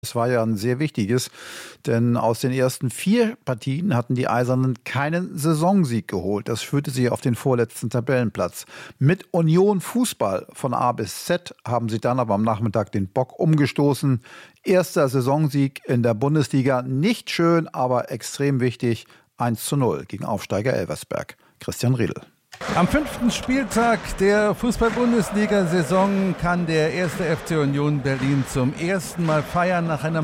Es war ja ein sehr wichtiges, denn aus den ersten 4 Partien hatten die Eisernen keinen Saisonsieg geholt. Das führte sie auf den vorletzten Tabellenplatz. Mit Union Fußball von A bis Z haben sie dann aber am Nachmittag den Bock umgestoßen. Erster Saisonsieg in der Bundesliga. Nicht schön, aber extrem wichtig. 1:0 gegen Aufsteiger Elversberg. Christian Riedl. Am 5. Spieltag der Fußball-Bundesliga-Saison kann der 1. FC Union Berlin zum ersten Mal feiern nach einem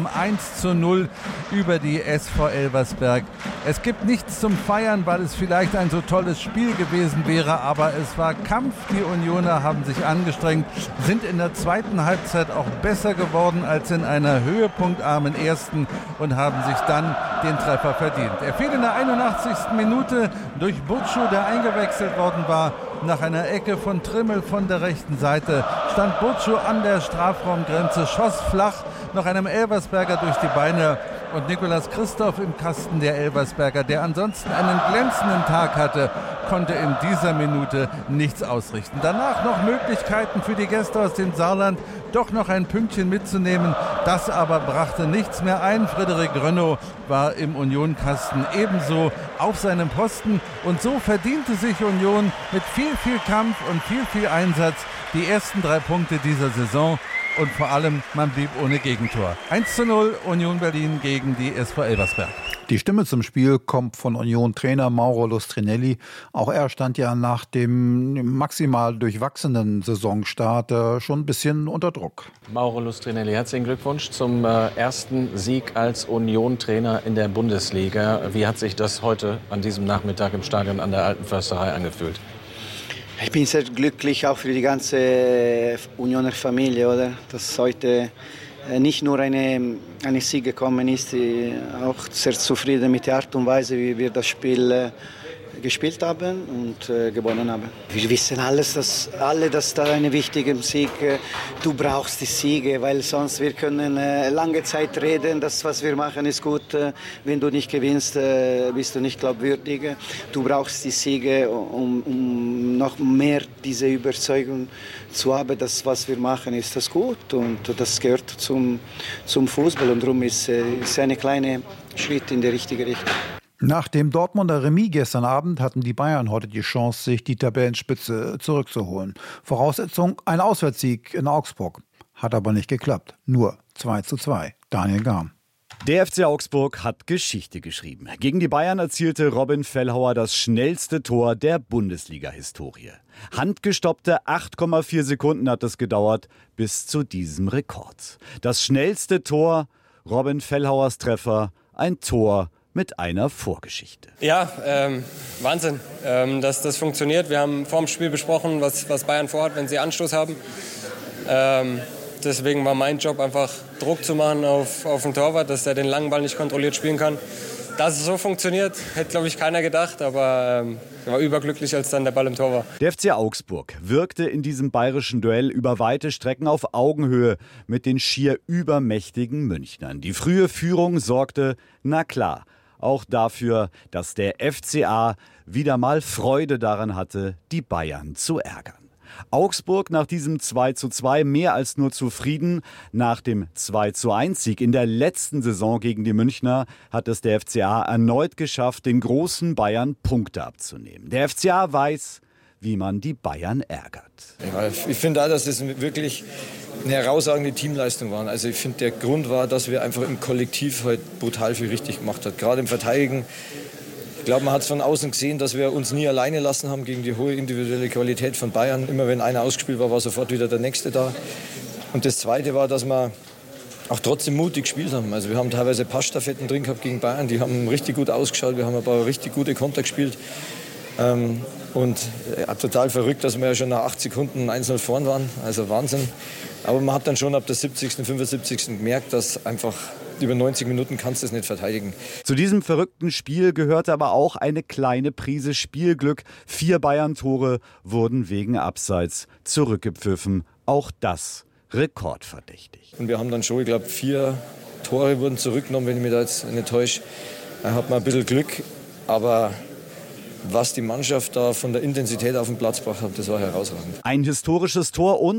1:0 über die SV Elversberg. Es gibt nichts zum Feiern, weil es vielleicht ein so tolles Spiel gewesen wäre, aber es war Kampf. Die Unioner haben sich angestrengt, sind in der zweiten Halbzeit auch besser geworden als in einer höhepunktarmen ersten und haben sich dann den Treffer verdient. Er fiel in der 81. Minute durch Butchu, der eingewechselt worden war. Nach einer Ecke von Trimmel von der rechten Seite stand Butchu an der Strafraumgrenze, schoss flach noch einem Elversberger durch die Beine und Nicolas Christoph im Kasten der Elversberger, der ansonsten einen glänzenden Tag hatte, konnte in dieser Minute nichts ausrichten. Danach noch Möglichkeiten für die Gäste aus dem Saarland, doch noch ein Pünktchen mitzunehmen. Das aber brachte nichts mehr ein. Frederik Rönnow war im Unionkasten ebenso auf seinem Posten. Und so verdiente sich Union mit viel Kampf und viel Einsatz die ersten 3 Punkte dieser Saison. Und vor allem, man blieb ohne Gegentor. 1:0 Union Berlin gegen die SV Elversberg. Die Stimme zum Spiel kommt von Union-Trainer Mauro Lustrinelli. Auch er stand ja nach dem maximal durchwachsenen Saisonstart schon ein bisschen unter Druck. Mauro Lustrinelli, herzlichen Glückwunsch zum ersten Sieg als Union-Trainer in der Bundesliga. Wie hat sich das heute an diesem Nachmittag im Stadion an der Alten Försterei angefühlt? Ich bin sehr glücklich, auch für die ganze Unioner Familie, oder? Dass heute nicht nur eine Sieg gekommen ist, auch sehr zufrieden mit der Art und Weise, wie wir das Spiel gespielt haben und gewonnen haben. Wir wissen dass da ein wichtiger Sieg, du brauchst die Siege, weil sonst wir können lange Zeit reden, das was wir machen ist gut, wenn du nicht gewinnst, bist du nicht glaubwürdig. Du brauchst die Siege, um noch mehr diese Überzeugung zu haben, dass was wir machen ist das gut und das gehört zum Fußball und darum ist es ein kleiner Schritt in die richtige Richtung. Nach dem Dortmunder Remis gestern Abend hatten die Bayern heute die Chance, sich die Tabellenspitze zurückzuholen. Voraussetzung ein Auswärtssieg in Augsburg. Hat aber nicht geklappt. Nur 2:2. Daniel Garm. Der FC Augsburg hat Geschichte geschrieben. Gegen die Bayern erzielte Robin Fellhauer das schnellste Tor der Bundesliga-Historie. Handgestoppte 8,4 Sekunden hat es gedauert bis zu diesem Rekord. Das schnellste Tor, Robin Fellhauers Treffer, ein Tor mit einer Vorgeschichte. Ja, Wahnsinn, dass das funktioniert. Wir haben vor dem Spiel besprochen, was Bayern vorhat, wenn sie Anstoß haben. Deswegen war mein Job einfach Druck zu machen auf den Torwart, dass er den langen Ball nicht kontrolliert spielen kann. Dass es so funktioniert, hätte, glaube ich, keiner gedacht. Aber er war überglücklich, als dann der Ball im Tor war. Der FC Augsburg wirkte in diesem bayerischen Duell über weite Strecken auf Augenhöhe mit den schier übermächtigen Münchnern. Die frühe Führung sorgte, na klar, auch dafür, dass der FCA wieder mal Freude daran hatte, die Bayern zu ärgern. Augsburg nach diesem 2:2 mehr als nur zufrieden. Nach dem 2:1-Sieg in der letzten Saison gegen die Münchner hat es der FCA erneut geschafft, den großen Bayern Punkte abzunehmen. Der FCA weiß, wie man die Bayern ärgert. Ja, ich finde auch, dass das wirklich eine herausragende Teamleistung war. Also ich finde, der Grund war, dass wir einfach im Kollektiv halt brutal viel richtig gemacht haben. Gerade im Verteidigen. Ich glaube, man hat es von außen gesehen, dass wir uns nie alleine lassen haben gegen die hohe individuelle Qualität von Bayern. Immer wenn einer ausgespielt war, war sofort wieder der Nächste da. Und das Zweite war, dass wir auch trotzdem mutig gespielt haben. Also wir haben teilweise Passstaffetten drin gehabt gegen Bayern. Die haben richtig gut ausgeschaut. Wir haben ein paar richtig gute Konter gespielt. Und total verrückt, dass wir ja schon nach 8 Sekunden 1:0 vorn waren. Also Wahnsinn. Aber man hat dann schon ab der 70., 75. gemerkt, dass einfach über 90 Minuten kannst du es nicht verteidigen. Zu diesem verrückten Spiel gehörte aber auch eine kleine Prise Spielglück. 4 Bayern-Tore wurden wegen Abseits zurückgepfiffen. Auch das rekordverdächtig. Und wir haben dann schon, ich glaube, 4 Tore wurden zurückgenommen, wenn ich mich da jetzt nicht täusche. Da hat man ein bisschen Glück, aber was die Mannschaft da von der Intensität auf den Platz gebracht hat, das war herausragend. Ein historisches Tor und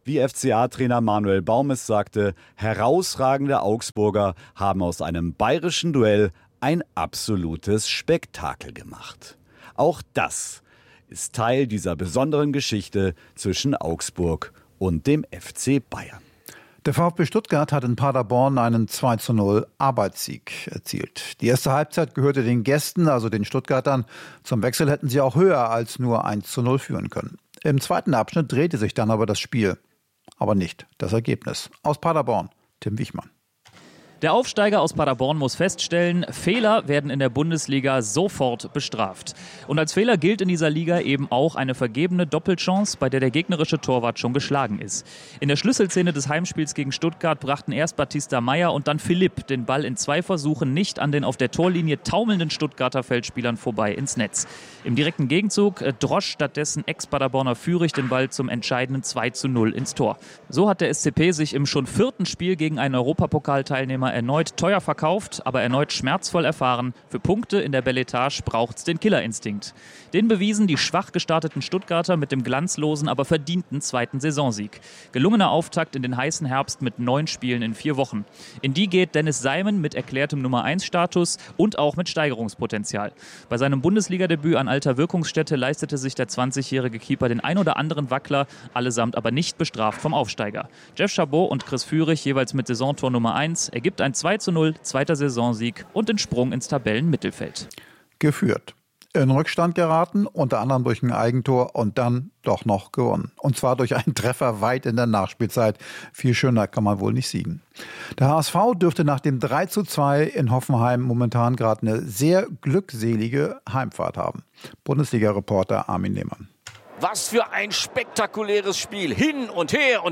Wie FCA-Trainer Manuel Baum es sagte, herausragende Augsburger haben aus einem bayerischen Duell ein absolutes Spektakel gemacht. Auch das ist Teil dieser besonderen Geschichte zwischen Augsburg und dem FC Bayern. Der VfB Stuttgart hat in Paderborn einen 2:0 Arbeitssieg erzielt. Die erste Halbzeit gehörte den Gästen, also den Stuttgartern. Zum Wechsel hätten sie auch höher als nur 1:0 führen können. Im zweiten Abschnitt drehte sich dann aber das Spiel. Aber nicht das Ergebnis. Aus Paderborn, Tim Wichmann. Der Aufsteiger aus Paderborn muss feststellen, Fehler werden in der Bundesliga sofort bestraft. Und als Fehler gilt in dieser Liga eben auch eine vergebene Doppelchance, bei der der gegnerische Torwart schon geschlagen ist. In der Schlüsselszene des Heimspiels gegen Stuttgart brachten erst Batista Meyer und dann Philipp den Ball in 2 Versuchen nicht an den auf der Torlinie taumelnden Stuttgarter Feldspielern vorbei ins Netz. Im direkten Gegenzug drosch stattdessen Ex-Paderborner Führig den Ball zum entscheidenden 2:0 ins Tor. So hat der SCP sich im schon 4. Spiel gegen einen Europapokalteilnehmer erneut teuer verkauft, aber erneut schmerzvoll erfahren. Für Punkte in der Beletage braucht's den Killerinstinkt. Den bewiesen die schwach gestarteten Stuttgarter mit dem glanzlosen, aber verdienten 2. Saisonsieg. Gelungener Auftakt in den heißen Herbst mit 9 Spielen in 4 Wochen. In die geht Dennis Seimen mit erklärtem Nummer-1-Status und auch mit Steigerungspotenzial. Bei seinem Bundesligadebüt an alter Wirkungsstätte leistete sich der 20-jährige Keeper den ein oder anderen Wackler, allesamt aber nicht bestraft vom Aufsteiger. Jeff Chabot und Chris Führig jeweils mit Saisontor Nummer 1 ergibt ein 2:0, 2. Saisonsieg und den Sprung ins Tabellenmittelfeld. Geführt. In Rückstand geraten, unter anderem durch ein Eigentor und dann doch noch gewonnen. Und zwar durch einen Treffer weit in der Nachspielzeit. Viel schöner kann man wohl nicht siegen. Der HSV dürfte nach dem 3:2 in Hoffenheim momentan gerade eine sehr glückselige Heimfahrt haben. Bundesliga-Reporter Armin Lehmann. Was für ein spektakuläres Spiel. Hin und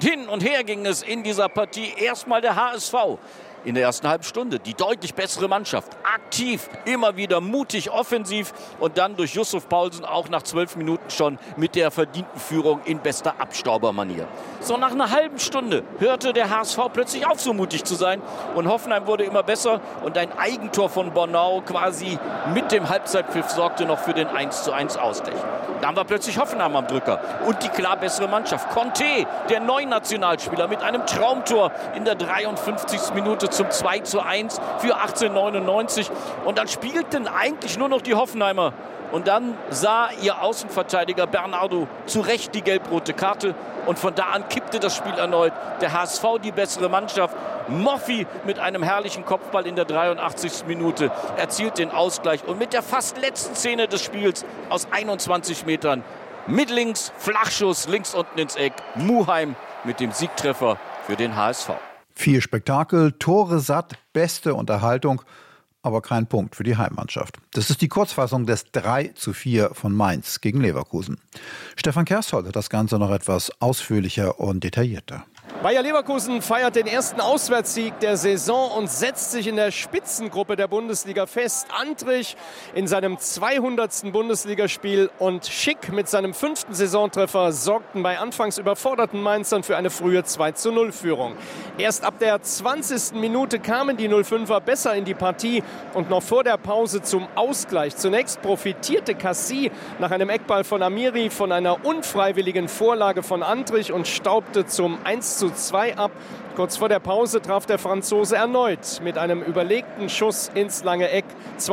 her ging es in dieser Partie. Erstmal der HSV. In der ersten halben Stunde die deutlich bessere Mannschaft. Aktiv, immer wieder mutig, offensiv und dann durch Yusuf Paulsen auch nach 12 Minuten schon mit der verdienten Führung in bester Abstaubermanier. So nach einer halben Stunde hörte der HSV plötzlich auf, so mutig zu sein und Hoffenheim wurde immer besser und ein Eigentor von Bornau quasi mit dem Halbzeitpfiff sorgte noch für den 1:1 Ausgleich. Dann war plötzlich Hoffenheim am Drücker und die klar bessere Mannschaft. Conte, der neue Nationalspieler mit einem Traumtor in der 53. Minute zum 2:1 für 1899. Und dann spielten eigentlich nur noch die Hoffenheimer. Und dann sah ihr Außenverteidiger Bernardo zu Recht die gelb-rote Karte. Und von da an kippte das Spiel erneut. Der HSV die bessere Mannschaft. Moffi mit einem herrlichen Kopfball in der 83. Minute erzielt den Ausgleich. Und mit der fast letzten Szene des Spiels aus 21 Metern mit links, Flachschuss links unten ins Eck. Muheim mit dem Siegtreffer für den HSV. Viel Spektakel, Tore satt, beste Unterhaltung, aber kein Punkt für die Heimmannschaft. Das ist die Kurzfassung des 3:4 von Mainz gegen Leverkusen. Stefan Kershold hat das Ganze noch etwas ausführlicher und detaillierter. Bayer Leverkusen feiert den ersten Auswärtssieg der Saison und setzt sich in der Spitzengruppe der Bundesliga fest. Antrich in seinem 200. Bundesligaspiel und Schick mit seinem 5. Saisontreffer sorgten bei anfangs überforderten Mainzern für eine frühe 2:0-Führung. Erst ab der 20. Minute kamen die 05er besser in die Partie und noch vor der Pause zum Ausgleich. Zunächst profitierte Cassie nach einem Eckball von Amiri von einer unfreiwilligen Vorlage von Antrich und staubte zum 1:2 ab. Kurz vor der Pause traf der Franzose erneut mit einem überlegten Schuss ins lange Eck.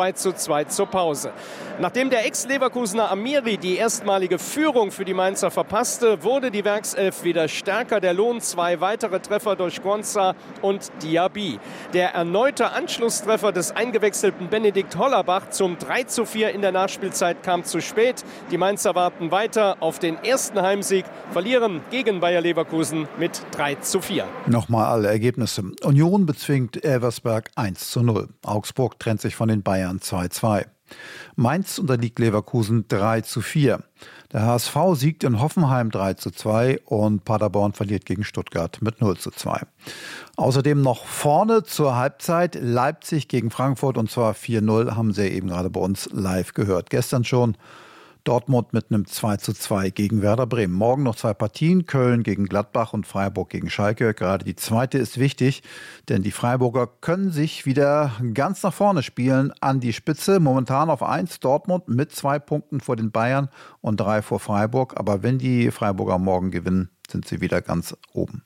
2:2 zur Pause. Nachdem der Ex-Leverkusener Amiri die erstmalige Führung für die Mainzer verpasste, wurde die Werkself wieder stärker. Der Lohn 2 weitere Treffer durch Gonza und Diaby. Der erneute Anschlusstreffer des eingewechselten Benedikt Hollerbach zum 3:4 in der Nachspielzeit kam zu spät. Die Mainzer warten weiter auf den ersten Heimsieg, verlieren gegen Bayer Leverkusen mit 3:4. Nochmal alle Ergebnisse. Union bezwingt Elversberg 1:0. Augsburg trennt sich von den Bayern 2:2. Mainz unterliegt Leverkusen 3:4. Der HSV siegt in Hoffenheim 3:2 und Paderborn verliert gegen Stuttgart mit 0:2. Außerdem noch vorne zur Halbzeit Leipzig gegen Frankfurt und zwar 4:0, haben Sie eben gerade bei uns live gehört. Gestern schon Dortmund mit einem 2:2 gegen Werder Bremen. Morgen noch 2 Partien, Köln gegen Gladbach und Freiburg gegen Schalke. Gerade die zweite ist wichtig, denn die Freiburger können sich wieder ganz nach vorne spielen an die Spitze. Momentan auf 1 Dortmund mit 2 Punkten vor den Bayern und 3 vor Freiburg. Aber wenn die Freiburger morgen gewinnen, sind sie wieder ganz oben.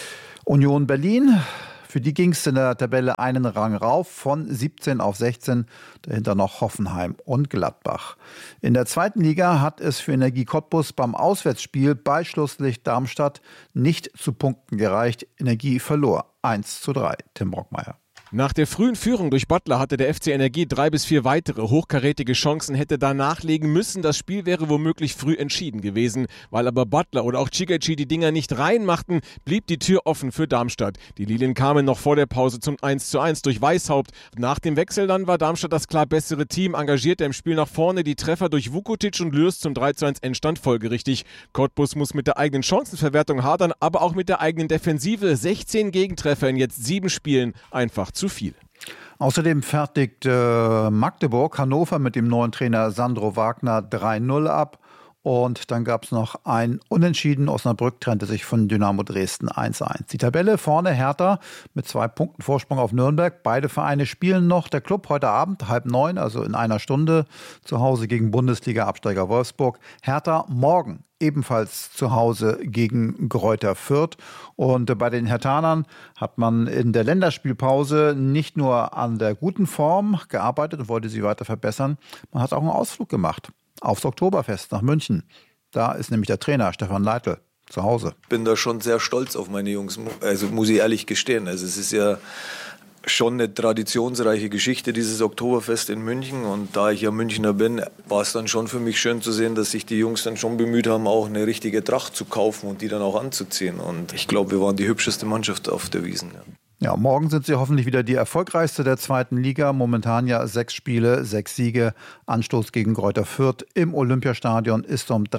Union Berlin, für die ging es in der Tabelle einen Rang rauf von 17 auf 16, dahinter noch Hoffenheim und Gladbach. In der zweiten Liga hat es für Energie Cottbus beim Auswärtsspiel bei Schlusslicht Darmstadt nicht zu Punkten gereicht. Energie verlor 1:3. Tim Brockmeier. Nach der frühen Führung durch Bottler hatte der FC Energie 3 bis 4 weitere hochkarätige Chancen, hätte da nachlegen müssen. Das Spiel wäre womöglich früh entschieden gewesen. Weil aber Bottler oder auch Cigaci die Dinger nicht reinmachten, blieb die Tür offen für Darmstadt. Die Lilien kamen noch vor der Pause zum 1:1 durch Weishaupt. Nach dem Wechsel dann war Darmstadt das klar bessere Team, engagierte im Spiel nach vorne. Die Treffer durch Vukotic und Lürs zum 3:1 Endstand folgerichtig. Cottbus muss mit der eigenen Chancenverwertung hadern, aber auch mit der eigenen Defensive. 16 Gegentreffer in jetzt 7 Spielen, einfach zu viel. Außerdem fertigt Magdeburg Hannover mit dem neuen Trainer Sandro Wagner 3:0 ab. Und dann gab es noch ein Unentschieden. Osnabrück trennte sich von Dynamo Dresden 1:1. Die Tabelle vorne Hertha mit 2 Punkten Vorsprung auf Nürnberg. Beide Vereine spielen noch. Der Club heute Abend 8:30, also in einer Stunde, zu Hause gegen Bundesliga-Absteiger Wolfsburg. Hertha morgen ebenfalls zu Hause gegen Greuther Fürth. Und bei den Herthanern hat man in der Länderspielpause nicht nur an der guten Form gearbeitet und wollte sie weiter verbessern, man hat auch einen Ausflug gemacht aufs Oktoberfest nach München. Da ist nämlich der Trainer Stefan Leitl zu Hause. Ich bin da schon sehr stolz auf meine Jungs, also muss ich ehrlich gestehen. Also es ist ja schon eine traditionsreiche Geschichte, dieses Oktoberfest in München. Und da ich ja Münchner bin, war es dann schon für mich schön zu sehen, dass sich die Jungs dann schon bemüht haben, auch eine richtige Tracht zu kaufen und die dann auch anzuziehen. Und ich glaube, wir waren die hübscheste Mannschaft auf der Wiesn. Ja, morgen sind sie hoffentlich wieder die erfolgreichste der zweiten Liga. Momentan ja 6 Spiele, 6 Siege. Anstoß gegen Greuther Fürth im Olympiastadion ist um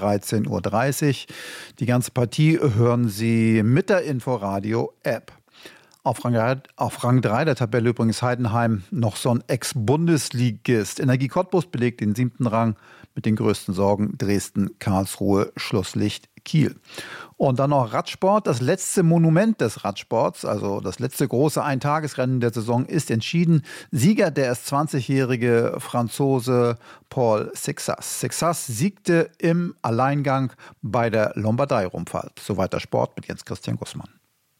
13:30 Uhr. Die ganze Partie hören Sie mit der Inforadio-App. Auf Rang 3 der Tabelle übrigens Heidenheim, noch so ein Ex-Bundesligist. Energie Cottbus belegt den 7. Rang mit den größten Sorgen. Dresden, Karlsruhe, Schlusslicht Kiel. Und dann noch Radsport. Das letzte Monument des Radsports, also das letzte große Eintagesrennen der Saison, ist entschieden. Sieger der erst 20-jährige Franzose Paul Sixas. Sixas siegte im Alleingang bei der Lombardei-Rundfahrt. Soweit der Sport mit Jens-Christian Gussmann.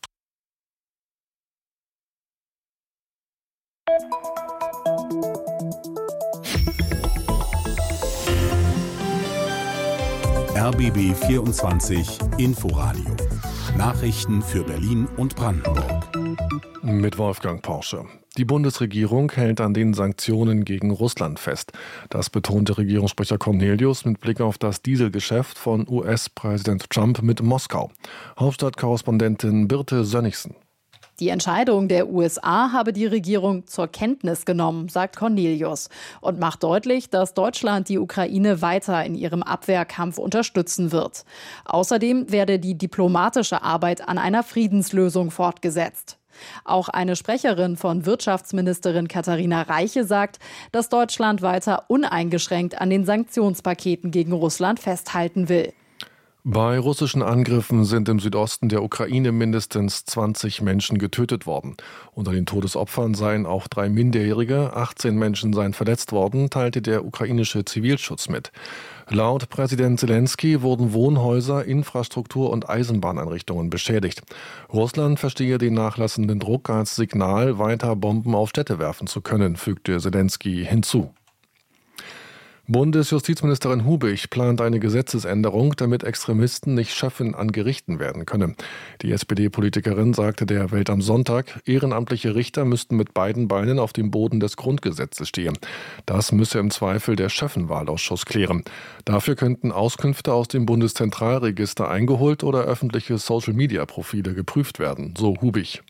RBB 24 Inforadio. Nachrichten für Berlin und Brandenburg. Mit Wolfgang Porsche. Die Bundesregierung hält an den Sanktionen gegen Russland fest. Das betonte Regierungssprecher Cornelius mit Blick auf das Dieselgeschäft von US-Präsident Trump mit Moskau. Hauptstadtkorrespondentin Birte Sönnigsen. Die Entscheidung der USA habe die Regierung zur Kenntnis genommen, sagt Cornelius, und macht deutlich, dass Deutschland die Ukraine weiter in ihrem Abwehrkampf unterstützen wird. Außerdem werde die diplomatische Arbeit an einer Friedenslösung fortgesetzt. Auch eine Sprecherin von Wirtschaftsministerin Katharina Reiche sagt, dass Deutschland weiter uneingeschränkt an den Sanktionspaketen gegen Russland festhalten will. Bei russischen Angriffen sind im Südosten der Ukraine mindestens 20 Menschen getötet worden. Unter den Todesopfern seien auch 3 Minderjährige, 18 Menschen seien verletzt worden, teilte der ukrainische Zivilschutz mit. Laut Präsident Zelensky wurden Wohnhäuser, Infrastruktur und Eisenbahneinrichtungen beschädigt. Russland verstehe den nachlassenden Druck als Signal, weiter Bomben auf Städte werfen zu können, fügte Zelensky hinzu. Bundesjustizministerin Hubig plant eine Gesetzesänderung, damit Extremisten nicht Schöffen an Gerichten werden können. Die SPD-Politikerin sagte der Welt am Sonntag, ehrenamtliche Richter müssten mit beiden Beinen auf dem Boden des Grundgesetzes stehen. Das müsse im Zweifel der Schöffenwahlausschuss klären. Dafür könnten Auskünfte aus dem Bundeszentralregister eingeholt oder öffentliche Social-Media-Profile geprüft werden, so Hubig.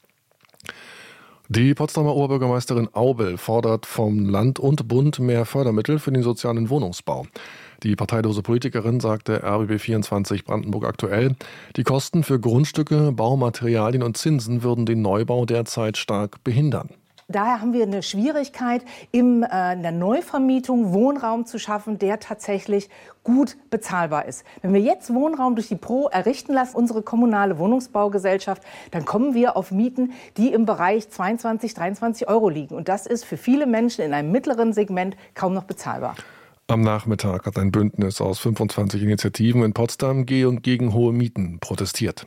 Die Potsdamer Oberbürgermeisterin Aubel fordert vom Land und Bund mehr Fördermittel für den sozialen Wohnungsbau. Die parteilose Politikerin sagte RBB24 Brandenburg aktuell, die Kosten für Grundstücke, Baumaterialien und Zinsen würden den Neubau derzeit stark behindern. Daher haben wir eine Schwierigkeit, in der Neuvermietung Wohnraum zu schaffen, der tatsächlich gut bezahlbar ist. Wenn wir jetzt Wohnraum durch die Pro errichten lassen, unsere kommunale Wohnungsbaugesellschaft, dann kommen wir auf Mieten, die im Bereich 22, 23 € liegen. Und das ist für viele Menschen in einem mittleren Segment kaum noch bezahlbar. Am Nachmittag hat ein Bündnis aus 25 Initiativen in Potsdam gegen hohe Mieten protestiert.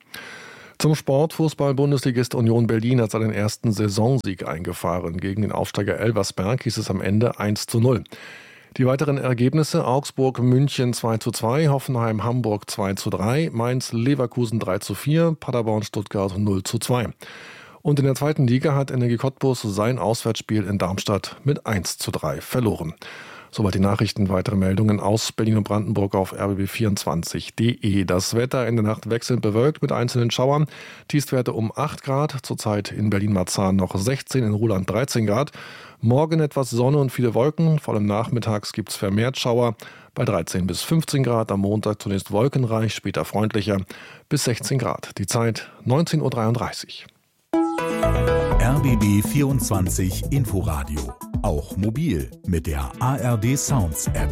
Zum Sport: Fußball-Bundesligist Union Berlin hat seinen ersten Saisonsieg eingefahren. Gegen den Aufsteiger Elversberg hieß es am Ende 1:0. Die weiteren Ergebnisse: Augsburg München 2:2, Hoffenheim Hamburg 2:3, Mainz Leverkusen 3:4, Paderborn Stuttgart 0:2. Und in der zweiten Liga hat Energie Cottbus sein Auswärtsspiel in Darmstadt mit 1:3 verloren. Soweit die Nachrichten. Weitere Meldungen aus Berlin und Brandenburg auf rbb24.de. Das Wetter in der Nacht wechselnd bewölkt mit einzelnen Schauern. Tiefstwerte um 8 Grad. Zurzeit in Berlin-Marzahn noch 16, in Ruhland 13 Grad. Morgen etwas Sonne und viele Wolken. Vor allem nachmittags gibt es vermehrt Schauer. Bei 13 bis 15 Grad. Am Montag zunächst wolkenreich, später freundlicher bis 16 Grad. Die Zeit 19:33 Uhr. RBB 24 Inforadio. Auch mobil mit der ARD Sounds App.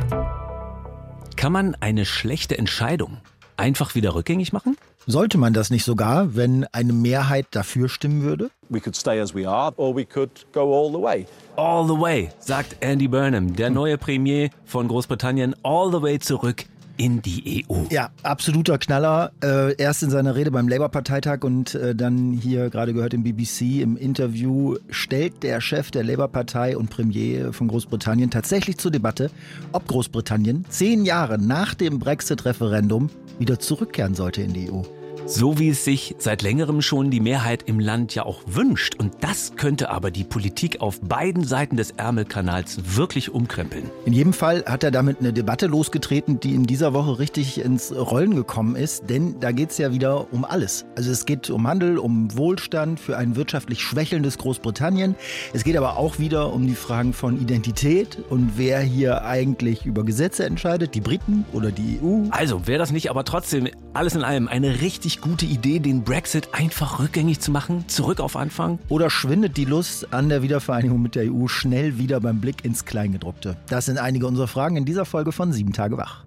Kann man eine schlechte Entscheidung einfach wieder rückgängig machen? Sollte man das nicht sogar, wenn eine Mehrheit dafür stimmen würde? We could stay as we are or we could go all the way. All the way, sagt Andy Burnham, der neue Premier von Großbritannien, all the way zurück in die EU. Ja, absoluter Knaller. Erst in seiner Rede beim Labour-Parteitag und dann hier gerade gehört im BBC im Interview stellt der Chef der Labour-Partei und Premier von Großbritannien tatsächlich zur Debatte, ob Großbritannien 10 Jahre nach dem Brexit-Referendum wieder zurückkehren sollte in die EU. So wie es sich seit längerem schon die Mehrheit im Land ja auch wünscht. Und das könnte aber die Politik auf beiden Seiten des Ärmelkanals wirklich umkrempeln. In jedem Fall hat er damit eine Debatte losgetreten, die in dieser Woche richtig ins Rollen gekommen ist. Denn da geht es ja wieder um alles. Also es geht um Handel, um Wohlstand für ein wirtschaftlich schwächelndes Großbritannien. Es geht aber auch wieder um die Fragen von Identität und wer hier eigentlich über Gesetze entscheidet, die Briten oder die EU. Also wäre das nicht aber trotzdem alles in allem eine richtig gute Idee, den Brexit einfach rückgängig zu machen, zurück auf Anfang? Oder schwindet die Lust an der Wiedervereinigung mit der EU schnell wieder beim Blick ins Kleingedruckte? Das sind einige unserer Fragen in dieser Folge von 7 Tage wach.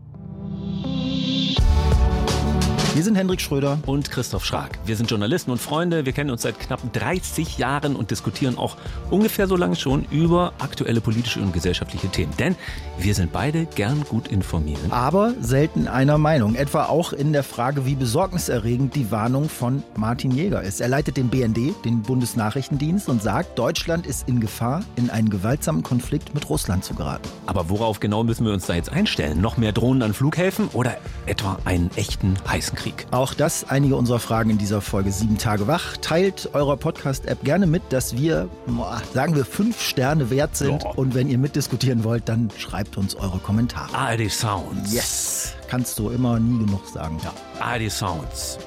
Wir sind Hendrik Schröder und Christoph Schrag. Wir sind Journalisten und Freunde. Wir kennen uns seit knapp 30 Jahren und diskutieren auch ungefähr so lange schon über aktuelle politische und gesellschaftliche Themen. Denn wir sind beide gern gut informiert. Aber selten einer Meinung. Etwa auch in der Frage, wie besorgniserregend die Warnung von Martin Jäger ist. Er leitet den BND, den Bundesnachrichtendienst, und sagt, Deutschland ist in Gefahr, in einen gewaltsamen Konflikt mit Russland zu geraten. Aber worauf genau müssen wir uns da jetzt einstellen? Noch mehr Drohnen an Flughäfen oder etwa einen echten heißen Krieg? Auch das einige unserer Fragen in dieser Folge 7 Tage wach. Teilt eurer Podcast-App gerne mit, dass wir, sagen wir, 5 Sterne wert sind. Ja. Und wenn ihr mitdiskutieren wollt, dann schreibt uns eure Kommentare. ARD Sounds. Yes, kannst du immer nie genug sagen. Ja. ARD Sounds.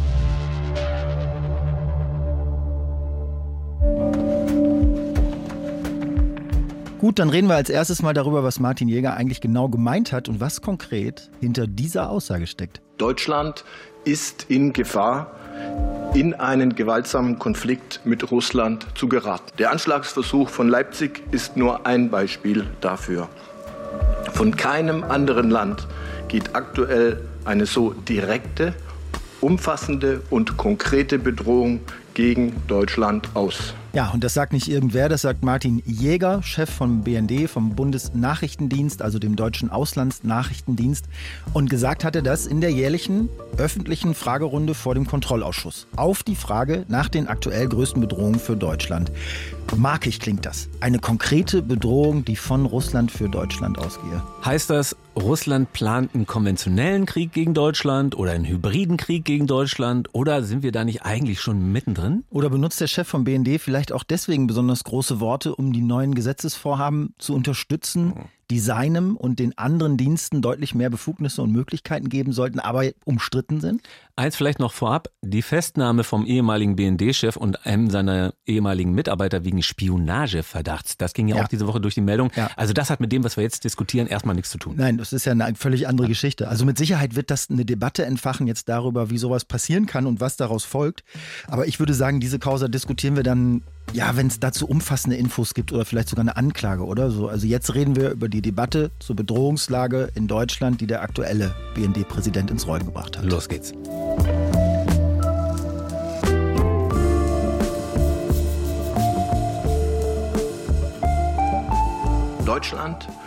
Gut, dann reden wir als erstes mal darüber, was Martin Jäger eigentlich genau gemeint hat und was konkret hinter dieser Aussage steckt. Deutschland ist in Gefahr, in einen gewaltsamen Konflikt mit Russland zu geraten. Der Anschlagsversuch von Leipzig ist nur ein Beispiel dafür. Von keinem anderen Land geht aktuell eine so direkte, umfassende und konkrete Bedrohung gegen Deutschland aus. Ja, und das sagt nicht irgendwer, das sagt Martin Jäger, Chef vom BND, vom Bundesnachrichtendienst, also dem deutschen Auslandsnachrichtendienst. Und gesagt hat er das in der jährlichen öffentlichen Fragerunde vor dem Kontrollausschuss. Auf die Frage nach den aktuell größten Bedrohungen für Deutschland. Markig klingt das. Eine konkrete Bedrohung, die von Russland für Deutschland ausgehe. Heißt das, Russland plant einen konventionellen Krieg gegen Deutschland oder einen hybriden Krieg gegen Deutschland? Oder sind wir da nicht eigentlich schon mittendrin? Oder benutzt der Chef vom BND vielleicht auch deswegen besonders große Worte, um die neuen Gesetzesvorhaben zu unterstützen, die seinem und den anderen Diensten deutlich mehr Befugnisse und Möglichkeiten geben sollten, aber umstritten sind? Eins vielleicht noch vorab, die Festnahme vom ehemaligen BND-Chef und einem seiner ehemaligen Mitarbeiter wegen Spionageverdachts, das ging ja auch diese Woche durch die Meldung. Ja. Also das hat mit dem, was wir jetzt diskutieren, erstmal nichts zu tun. Nein, das ist ja eine völlig andere Geschichte. Also mit Sicherheit wird das eine Debatte entfachen jetzt darüber, wie sowas passieren kann und was daraus folgt. Aber ich würde sagen, diese Causa diskutieren wir dann, ja, wenn es dazu umfassende Infos gibt oder vielleicht sogar eine Anklage oder so. Also jetzt reden wir über die Debatte zur Bedrohungslage in Deutschland, die der aktuelle BND-Präsident ins Rollen gebracht hat. Los geht's. Deutschland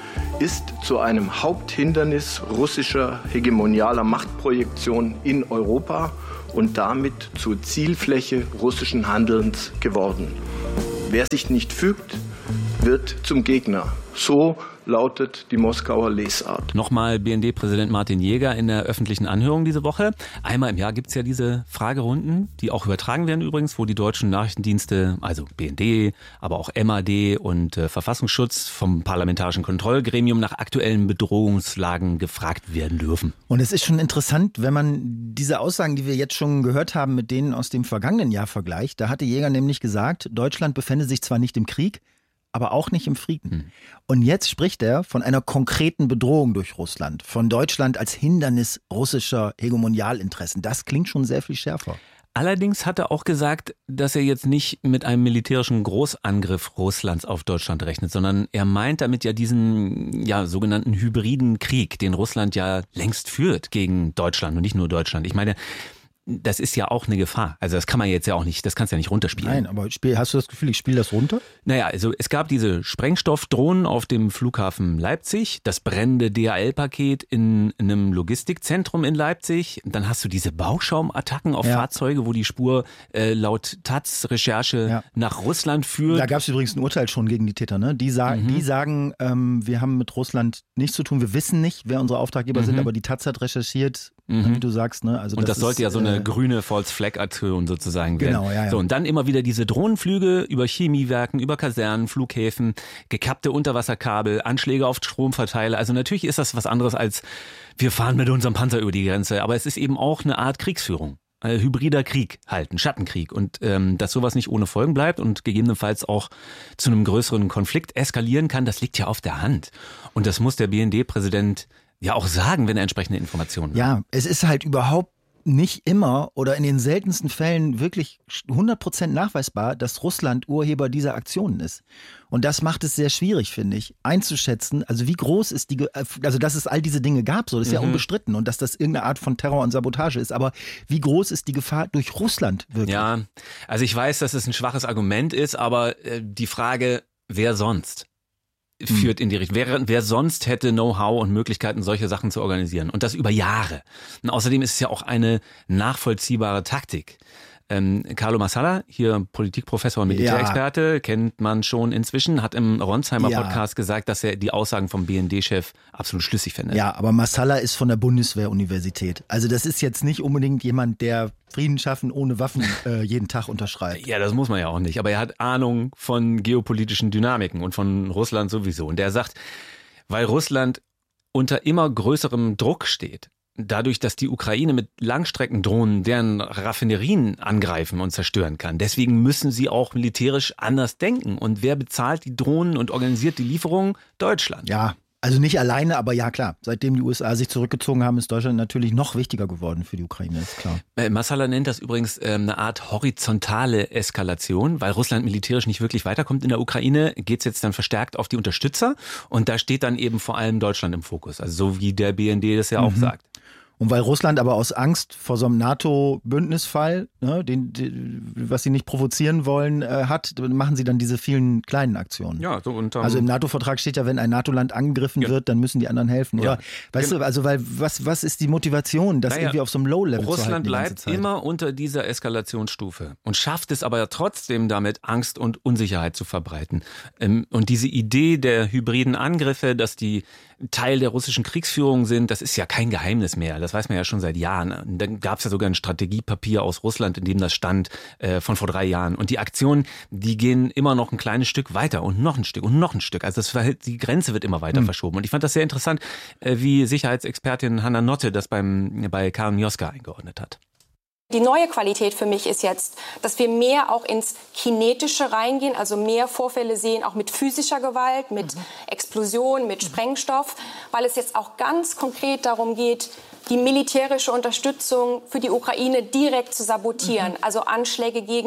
ist zu einem Haupthindernis russischer hegemonialer Machtprojektion in Europa und damit zur Zielfläche russischen Handelns geworden. Wer sich nicht fügt, wird zum Gegner. So lautet die Moskauer Lesart. Nochmal BND-Präsident Martin Jäger in der öffentlichen Anhörung diese Woche. Einmal im Jahr gibt es ja diese Fragerunden, die auch übertragen werden übrigens, wo die deutschen Nachrichtendienste, also BND, aber auch MAD und Verfassungsschutz vom Parlamentarischen Kontrollgremium nach aktuellen Bedrohungslagen gefragt werden dürfen. Und es ist schon interessant, wenn man diese Aussagen, die wir jetzt schon gehört haben, mit denen aus dem vergangenen Jahr vergleicht. Da hatte Jäger nämlich gesagt, Deutschland befände sich zwar nicht im Krieg, aber auch nicht im Frieden. Und jetzt spricht er von einer konkreten Bedrohung durch Russland, von Deutschland als Hindernis russischer Hegemonialinteressen. Das klingt schon sehr viel schärfer. Allerdings hat er auch gesagt, dass er jetzt nicht mit einem militärischen Großangriff Russlands auf Deutschland rechnet, sondern er meint damit ja diesen sogenannten hybriden Krieg, den Russland ja längst führt gegen Deutschland und nicht nur Deutschland. Ich meine, das ist ja auch eine Gefahr. Also das kann man jetzt ja auch nicht, das kannst du ja nicht runterspielen. Nein, aber hast du das Gefühl, ich spiele das runter? Naja, also es gab diese Sprengstoffdrohnen auf dem Flughafen Leipzig, das brennende DHL-Paket in einem Logistikzentrum in Leipzig. Dann hast du diese Bauchschaumattacken auf Fahrzeuge, wo die Spur laut Taz-Recherche nach Russland führt. Da gab es übrigens ein Urteil schon gegen die Täter. Ne? Die sagen, wir haben mit Russland nichts zu tun. Wir wissen nicht, wer unsere Auftraggeber sind, aber die Taz hat recherchiert, wie du sagst. Ne? Also und das sollte ja so eine grüne False-Flag-Aktion sozusagen werden. Genau, ja. So, und dann immer wieder diese Drohnenflüge über Chemiewerken, über Kasernen, Flughäfen, gekappte Unterwasserkabel, Anschläge auf Stromverteiler. Also natürlich ist das was anderes als wir fahren mit unserem Panzer über die Grenze. Aber es ist eben auch eine Art Kriegsführung. Hybrider Krieg halt, ein Schattenkrieg. Und dass sowas nicht ohne Folgen bleibt und gegebenenfalls auch zu einem größeren Konflikt eskalieren kann, das liegt ja auf der Hand. Und das muss der BND-Präsident ja auch sagen, wenn er entsprechende Informationen hat. Ja, es ist halt überhaupt nicht immer oder in den seltensten Fällen wirklich 100% nachweisbar, dass Russland Urheber dieser Aktionen ist. Und das macht es sehr schwierig, finde ich, einzuschätzen, also wie groß ist also dass es all diese Dinge gab, so, das ist ja unbestritten und dass das irgendeine Art von Terror und Sabotage ist, aber wie groß ist die Gefahr durch Russland wirklich? Ja, also ich weiß, dass es ein schwaches Argument ist, aber die Frage, wer sonst? Führt in die Richtung. Wer sonst hätte Know-how und Möglichkeiten, solche Sachen zu organisieren? Und das über Jahre. Und außerdem ist es ja auch eine nachvollziehbare Taktik. Carlo Massala, hier Politikprofessor und Militärexperte, kennt man schon inzwischen, hat im Ronsheimer Podcast gesagt, dass er die Aussagen vom BND-Chef absolut schlüssig findet. Ja, aber Massala ist von der Bundeswehr-Universität. Also das ist jetzt nicht unbedingt jemand, der Frieden schaffen ohne Waffen jeden Tag unterschreibt. Ja, das muss man ja auch nicht. Aber er hat Ahnung von geopolitischen Dynamiken und von Russland sowieso. Und der sagt, weil Russland unter immer größerem Druck steht, dadurch, dass die Ukraine mit Langstreckendrohnen deren Raffinerien angreifen und zerstören kann. Deswegen müssen sie auch militärisch anders denken. Und wer bezahlt die Drohnen und organisiert die Lieferungen? Deutschland. Ja, also nicht alleine, aber ja klar. Seitdem die USA sich zurückgezogen haben, ist Deutschland natürlich noch wichtiger geworden für die Ukraine, ist klar. Massala nennt das übrigens eine Art horizontale Eskalation, weil Russland militärisch nicht wirklich weiterkommt in der Ukraine, geht es jetzt dann verstärkt auf die Unterstützer und da steht dann eben vor allem Deutschland im Fokus, also so wie der BND das ja auch sagt. Und weil Russland aber aus Angst vor so einem NATO-Bündnisfall, ne, was sie nicht provozieren wollen, hat, machen sie dann diese vielen kleinen Aktionen. Ja, so also im NATO-Vertrag steht ja, wenn ein NATO-Land angegriffen wird, dann müssen die anderen helfen. Oder? Weißt du, also weil was ist die Motivation, das irgendwie auf so einem Low-Level zu halten? Russland bleibt immer unter dieser Eskalationsstufe und schafft es aber trotzdem damit, Angst und Unsicherheit zu verbreiten. Und diese Idee der hybriden Angriffe, dass die Teil der russischen Kriegsführung sind, das ist ja kein Geheimnis mehr. Das weiß man ja schon seit Jahren. Und dann gab es ja sogar ein Strategiepapier aus Russland, in dem das stand, von vor 3 Jahren. Und die Aktionen, die gehen immer noch ein kleines Stück weiter und noch ein Stück und noch ein Stück. Also die Grenze wird immer weiter verschoben. Und ich fand das sehr interessant, wie Sicherheitsexpertin Hanna Notte das bei Karen Mioska eingeordnet hat. Die neue Qualität für mich ist jetzt, dass wir mehr auch ins Kinetische reingehen, also mehr Vorfälle sehen, auch mit physischer Gewalt, mit Explosion, mit Sprengstoff, weil es jetzt auch ganz konkret darum geht, die militärische Unterstützung für die Ukraine direkt zu sabotieren. Also Anschläge gegen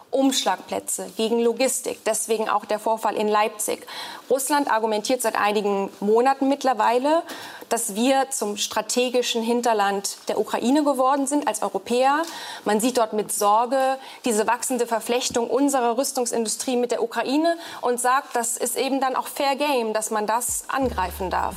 Umschlagplätze, gegen Logistik. Deswegen auch der Vorfall in Leipzig. Russland argumentiert seit einigen Monaten mittlerweile, dass wir zum strategischen Hinterland der Ukraine geworden sind als Europäer. Man sieht dort mit Sorge diese wachsende Verflechtung unserer Rüstungsindustrie mit der Ukraine und sagt, das ist eben dann auch Fair Game, dass man das angreifen darf.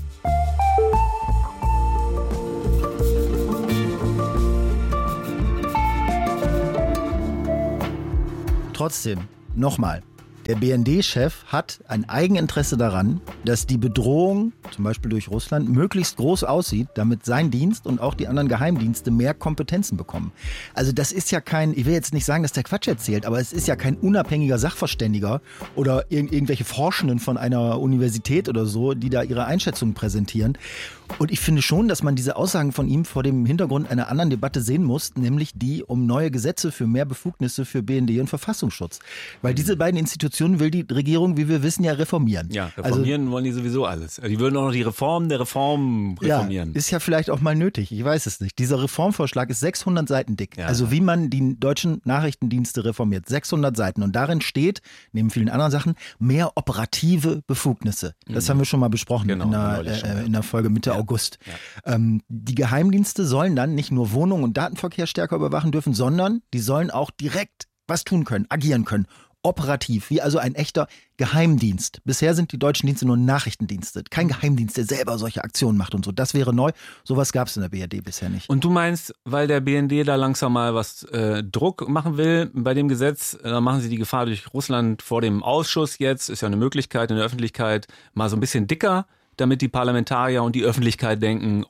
Trotzdem, nochmal, der BND-Chef hat ein Eigeninteresse daran, dass die Bedrohung, zum Beispiel durch Russland, möglichst groß aussieht, damit sein Dienst und auch die anderen Geheimdienste mehr Kompetenzen bekommen. Also das ist ja kein, ich will jetzt nicht sagen, dass der Quatsch erzählt, aber es ist ja kein unabhängiger Sachverständiger oder irgendwelche Forschenden von einer Universität oder so, die da ihre Einschätzungen präsentieren. Und ich finde schon, dass man diese Aussagen von ihm vor dem Hintergrund einer anderen Debatte sehen muss, nämlich die um neue Gesetze für mehr Befugnisse für BND und Verfassungsschutz. Weil diese beiden Institutionen will die Regierung, wie wir wissen, ja reformieren. Ja, reformieren wollen die sowieso alles. Die würden auch noch die Reform der Reform reformieren. Ja, ist ja vielleicht auch mal nötig, ich weiß es nicht. Dieser Reformvorschlag ist 600 Seiten dick. Ja. Also wie man die deutschen Nachrichtendienste reformiert. 600 Seiten. Und darin steht, neben vielen anderen Sachen, mehr operative Befugnisse. Das haben wir schon mal besprochen in der Folge Mitte August. Ja. Die Geheimdienste sollen dann nicht nur Wohnungen und Datenverkehr stärker überwachen dürfen, sondern die sollen auch direkt was tun können, agieren können. Operativ, wie also ein echter Geheimdienst. Bisher sind die deutschen Dienste nur Nachrichtendienste. Kein Geheimdienst, der selber solche Aktionen macht und so. Das wäre neu. Sowas gab es in der BRD bisher nicht. Und du meinst, weil der BND da langsam mal was Druck machen will bei dem Gesetz, dann machen sie die Gefahr durch Russland vor dem Ausschuss jetzt, ist ja eine Möglichkeit in der Öffentlichkeit, mal so ein bisschen dicker, damit die Parlamentarier und die Öffentlichkeit denken,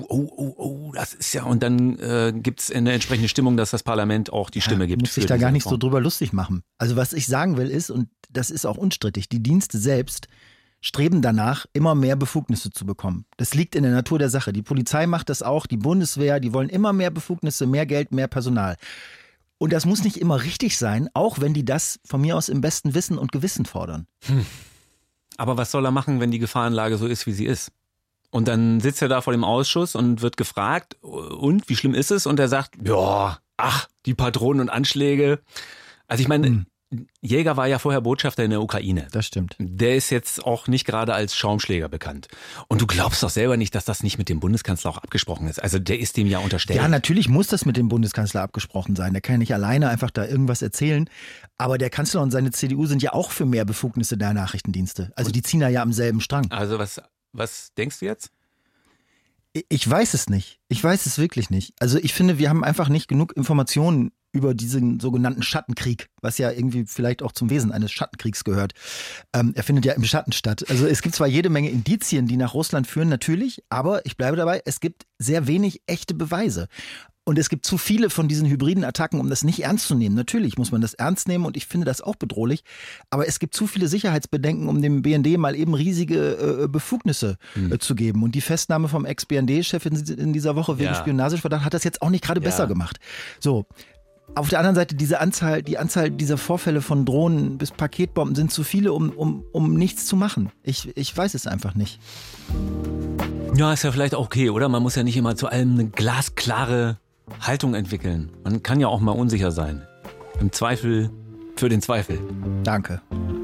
das ist ja, und dann gibt es eine entsprechende Stimmung, dass das Parlament auch die Stimme gibt. Muss sich da gar nicht so drüber lustig machen. Also was ich sagen will ist, und das ist auch unstrittig, die Dienste selbst streben danach, immer mehr Befugnisse zu bekommen. Das liegt in der Natur der Sache. Die Polizei macht das auch, die Bundeswehr, die wollen immer mehr Befugnisse, mehr Geld, mehr Personal. Und das muss nicht immer richtig sein, auch wenn die das von mir aus im besten Wissen und Gewissen fordern. Aber was soll er machen, wenn die Gefahrenlage so ist, wie sie ist? Und dann sitzt er da vor dem Ausschuss und wird gefragt, und wie schlimm ist es? Und er sagt, die Patronen und Anschläge. Also ich meine, Jäger war ja vorher Botschafter in der Ukraine. Das stimmt. Der ist jetzt auch nicht gerade als Schaumschläger bekannt. Und du glaubst doch selber nicht, dass das nicht mit dem Bundeskanzler auch abgesprochen ist. Also der ist dem ja unterstellt. Ja, natürlich muss das mit dem Bundeskanzler abgesprochen sein. Der kann ja nicht alleine einfach da irgendwas erzählen. Aber der Kanzler und seine CDU sind ja auch für mehr Befugnisse der Nachrichtendienste. Also die ziehen ja am selben Strang. Also was denkst du jetzt? Ich weiß es nicht. Ich weiß es wirklich nicht. Also ich finde, wir haben einfach nicht genug Informationen über diesen sogenannten Schattenkrieg, was ja irgendwie vielleicht auch zum Wesen eines Schattenkriegs gehört. Er findet ja im Schatten statt. Also es gibt zwar jede Menge Indizien, die nach Russland führen, natürlich, aber ich bleibe dabei, es gibt sehr wenig echte Beweise. Und es gibt zu viele von diesen hybriden Attacken, um das nicht ernst zu nehmen. Natürlich muss man das ernst nehmen und ich finde das auch bedrohlich. Aber es gibt zu viele Sicherheitsbedenken, um dem BND mal eben riesige Befugnisse zu geben. Und die Festnahme vom Ex-BND-Chef in dieser Woche wegen Spionageverdacht hat das jetzt auch nicht gerade besser gemacht. So. Auf der anderen Seite, die Anzahl dieser Vorfälle von Drohnen bis Paketbomben sind zu viele, um nichts zu machen. Ich weiß es einfach nicht. Ja, ist ja vielleicht auch okay, oder? Man muss ja nicht immer zu allem eine glasklare Haltung entwickeln. Man kann ja auch mal unsicher sein. Im Zweifel für den Zweifel. Danke.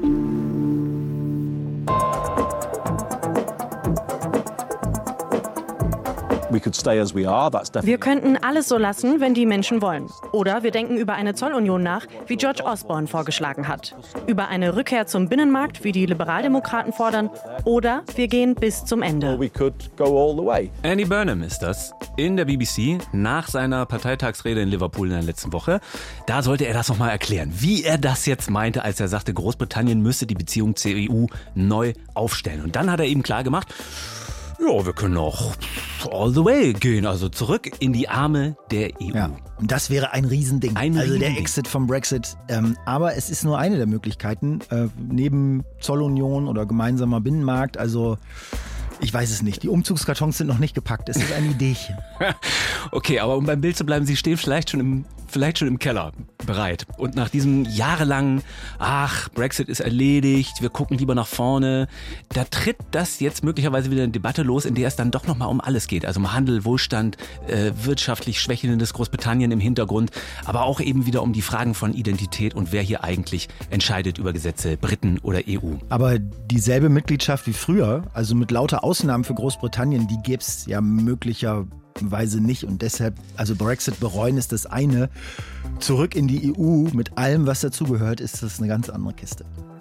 Wir könnten alles so lassen, wenn die Menschen wollen. Oder wir denken über eine Zollunion nach, wie George Osborne vorgeschlagen hat. Über eine Rückkehr zum Binnenmarkt, wie die Liberaldemokraten fordern. Oder wir gehen bis zum Ende. Andy Burnham ist das in der BBC nach seiner Parteitagsrede in Liverpool in der letzten Woche. Da sollte er das nochmal erklären, wie er das jetzt meinte, als er sagte, Großbritannien müsse die Beziehung zur EU neu aufstellen. Und dann hat er eben klar gemacht, ja, wir können auch all the way gehen, also zurück in die Arme der EU. Ja, und das wäre ein Riesending. Der Exit vom Brexit. Aber es ist nur eine der Möglichkeiten, neben Zollunion oder gemeinsamer Binnenmarkt. Also ich weiß es nicht. Die Umzugskartons sind noch nicht gepackt. Es ist ein Ideechen. Okay, aber um beim Bild zu bleiben, Sie stehen vielleicht schon im vielleicht schon im Keller bereit. Und nach diesem jahrelangen, Brexit ist erledigt, wir gucken lieber nach vorne, da tritt das jetzt möglicherweise wieder eine Debatte los, in der es dann doch nochmal um alles geht. Also um Handel, Wohlstand, wirtschaftlich schwächelndes Großbritannien im Hintergrund, aber auch eben wieder um die Fragen von Identität und wer hier eigentlich entscheidet über Gesetze, Briten oder EU. Aber dieselbe Mitgliedschaft wie früher, also mit lauter Ausnahmen für Großbritannien, die gäbe es ja möglicherweise nicht. Und deshalb, also Brexit bereuen ist das eine. Zurück in die EU mit allem, was dazugehört, ist das eine ganz andere Kiste.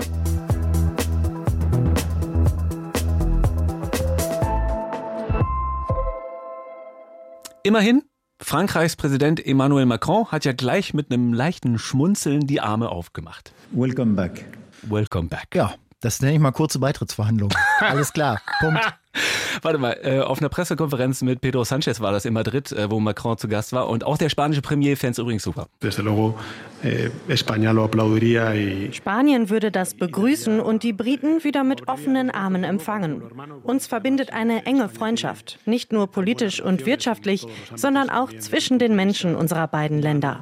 Immerhin, Frankreichs Präsident Emmanuel Macron hat ja gleich mit einem leichten Schmunzeln die Arme aufgemacht. Welcome back. Welcome back. Ja, das nenne ich mal kurze Beitrittsverhandlungen. Alles klar, Punkt. Warte mal, auf einer Pressekonferenz mit Pedro Sánchez war das in Madrid, wo Macron zu Gast war. Und auch der spanische Premier fände es übrigens super. Spanien würde das begrüßen und die Briten wieder mit offenen Armen empfangen. Uns verbindet eine enge Freundschaft, nicht nur politisch und wirtschaftlich, sondern auch zwischen den Menschen unserer beiden Länder.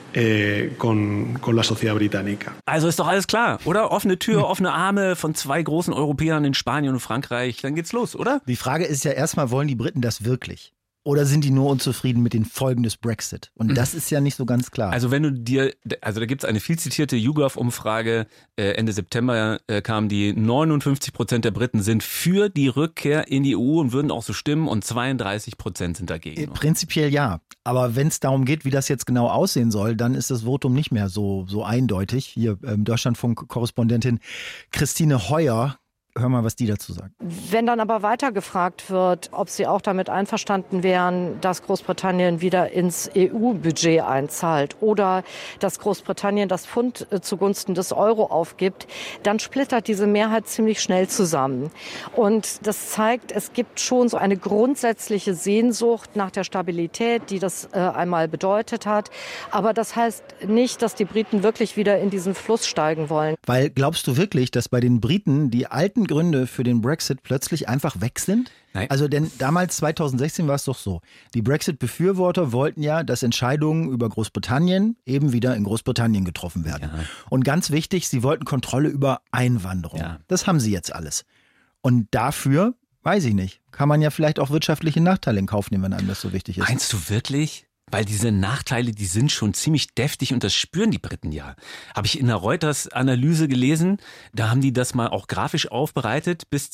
Also ist doch alles klar, oder? Offene Tür, offene Arme von zwei großen Europäern in Spanien und Frankreich, dann geht's los, oder? Die Frage ist ja erstmal, wollen die Briten das wirklich? Oder sind die nur unzufrieden mit den Folgen des Brexit? Und das ist ja nicht so ganz klar. Also da gibt es eine viel zitierte YouGov-Umfrage, Ende September kam die, 59% der Briten sind für die Rückkehr in die EU und würden auch so stimmen und 32% sind dagegen. Prinzipiell ja. Aber wenn es darum geht, wie das jetzt genau aussehen soll, dann ist das Votum nicht mehr so eindeutig. Hier Deutschlandfunk-Korrespondentin Christine Heuer. Hör mal, was die dazu sagt. Wenn dann aber weiter gefragt wird, ob sie auch damit einverstanden wären, dass Großbritannien wieder ins EU-Budget einzahlt oder dass Großbritannien das Pfund zugunsten des Euro aufgibt, dann splittert diese Mehrheit ziemlich schnell zusammen. Und das zeigt, es gibt schon so eine grundsätzliche Sehnsucht nach der Stabilität, die das einmal bedeutet hat. Aber das heißt nicht, dass die Briten wirklich wieder in diesen Fluss steigen wollen. Weil glaubst du wirklich, dass bei den Briten die alten Gründe für den Brexit plötzlich einfach weg sind? Nein. Also denn damals 2016 war es doch so. Die Brexit-Befürworter wollten ja, dass Entscheidungen über Großbritannien eben wieder in Großbritannien getroffen werden. Ja. Und ganz wichtig, sie wollten Kontrolle über Einwanderung. Ja. Das haben sie jetzt alles. Und dafür, weiß ich nicht, kann man ja vielleicht auch wirtschaftliche Nachteile in Kauf nehmen, wenn einem das so wichtig ist. Meinst du wirklich? Weil diese Nachteile, die sind schon ziemlich deftig und das spüren die Briten ja. Habe ich in der Reuters-Analyse gelesen, da haben die das mal auch grafisch aufbereitet. Bis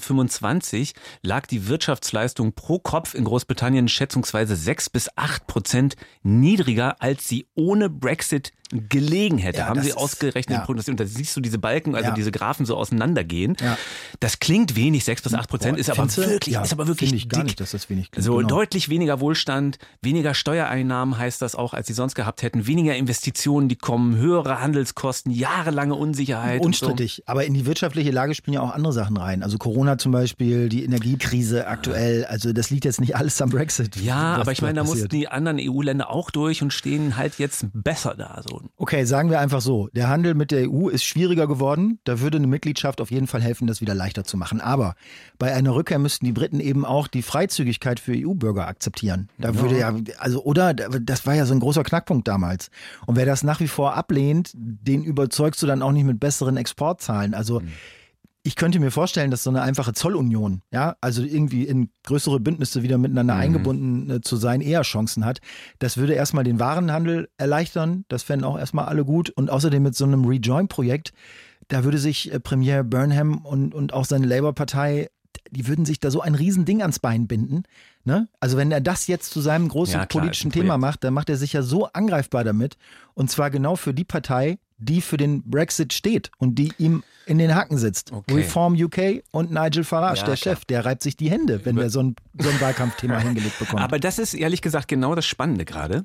2025 lag die Wirtschaftsleistung pro Kopf in Großbritannien schätzungsweise 6-8% niedriger, als sie ohne Brexit gelegen hätte. Ja, haben sie ausgerechnet prognostiziert. Und da siehst du diese Balken, also diese Graphen so auseinandergehen. Ja. Das klingt wenig, 6-8%, ist aber wirklich finde ich gar dick. nicht, dass das wenig klingt. So deutlich weniger Wohlstand, weniger Steuereinnahmen heißt das auch, als sie sonst gehabt hätten, weniger Investitionen, die kommen, höhere Handelskosten, jahrelange Unsicherheit. Unstrittig, so. Aber in die wirtschaftliche Lage spielen ja auch andere Sachen rein. Also Corona zum Beispiel, die Energiekrise aktuell, also das liegt jetzt nicht alles am Brexit. Ja, aber ich meine, da mussten die anderen EU-Länder auch durch und stehen halt jetzt besser da. So. Okay, sagen wir einfach so, der Handel mit der EU ist schwieriger geworden, da würde eine Mitgliedschaft auf jeden Fall helfen, das wieder leichter zu machen. Aber bei einer Rückkehr müssten die Briten eben auch die Freizügigkeit für EU-Bürger akzeptieren. Da würde das war ja so ein großer Knackpunkt damals. Und wer das nach wie vor ablehnt, den überzeugst du dann auch nicht mit besseren Exportzahlen. Also ich könnte mir vorstellen, dass so eine einfache Zollunion, ja, also irgendwie in größere Bündnisse wieder miteinander eingebunden zu sein, eher Chancen hat. Das würde erstmal den Warenhandel erleichtern. Das fänden auch erstmal alle gut. Und außerdem mit so einem Rejoin-Projekt, da würde sich Premier Burnham und auch seine Labour-Partei, die würden sich da so ein Riesending ans Bein binden. Ne? Also wenn er das jetzt zu seinem großen politischen Thema macht, dann macht er sich ja so angreifbar damit. Und zwar genau für die Partei, die für den Brexit steht und die ihm in den Hacken sitzt. Okay. Reform UK und Nigel Farage, der Chef, der reibt sich die Hände, wenn der so ein Wahlkampfthema hingelegt bekommt. Aber das ist ehrlich gesagt genau das Spannende gerade,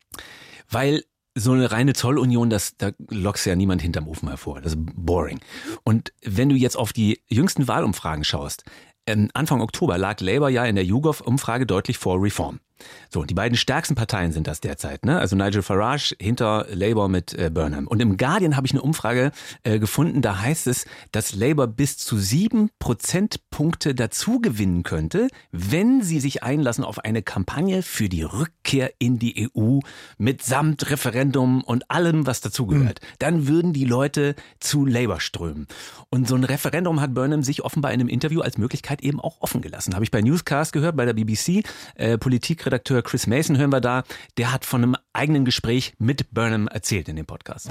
weil so eine reine Zollunion, da lockst ja niemand hinterm Ofen hervor. Das ist boring. Und wenn du jetzt auf die jüngsten Wahlumfragen schaust, Anfang Oktober lag Labour ja in der YouGov-Umfrage deutlich vor Reform. So, die beiden stärksten Parteien sind das derzeit, ne? Also Nigel Farage hinter Labour mit Burnham. Und im Guardian habe ich eine Umfrage gefunden, da heißt es, dass Labour bis zu 7 Prozentpunkte dazu gewinnen könnte, wenn sie sich einlassen auf eine Kampagne für die Rückkehr in die EU mitsamt Referendum und allem, was dazugehört. Dann würden die Leute zu Labour strömen. Und so ein Referendum hat Burnham sich offenbar in einem Interview als Möglichkeit eben auch offen gelassen. Habe ich bei Newscast gehört, bei der BBC. Politikredakteur Chris Mason hören wir da. Der hat von einem eigenen Gespräch mit Burnham erzählt in dem Podcast.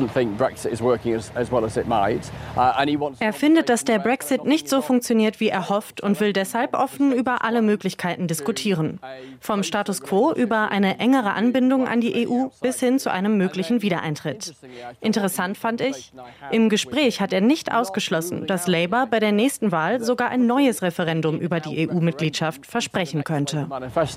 Er findet, dass der Brexit nicht so funktioniert, wie er hofft und will deshalb offen über alle Möglichkeiten diskutieren. Vom Status quo über eine engere Anbindung an die EU bis hin zu einem möglichen Wiedereintritt. Interessant fand ich, im Gespräch hat er nicht ausgeschlossen, dass Labour bei der nächsten Wahl sogar ein neues Referendum über die EU-Mitgliedschaft versprechen könnte.